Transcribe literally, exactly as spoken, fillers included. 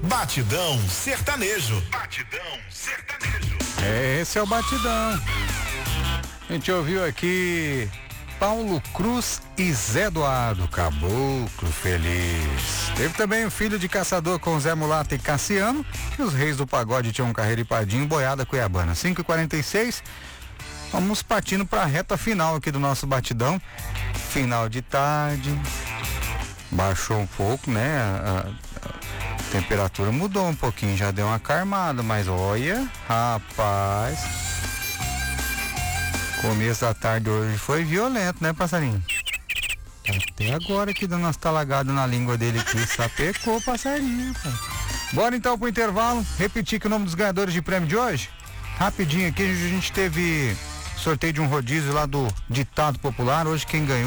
Batidão sertanejo. Batidão sertanejo. É, esse é o batidão. A gente ouviu aqui Paulo Cruz e Zé Eduardo, Caboclo Feliz. Teve também o Filho de Caçador com Zé Mulata e Cassiano. E os Reis do Pagode tinham Carreira e Padinho, Boiada Cuiabana. cinco e quarenta e seis. Vamos partindo para a reta final aqui do nosso batidão. Final de tarde. Baixou um pouco, né? A, a, a temperatura mudou um pouquinho, já deu uma carmada, mas olha, rapaz. Começo da tarde hoje foi violento, né, passarinho? Até agora que dando umas talagadas na língua dele aqui, sapecou o passarinho, pai. Bora então pro intervalo, repetir que o nome dos ganhadores de prêmio de hoje? Rapidinho aqui, a gente teve sorteio de um rodízio lá do Ditado Popular, hoje quem ganhou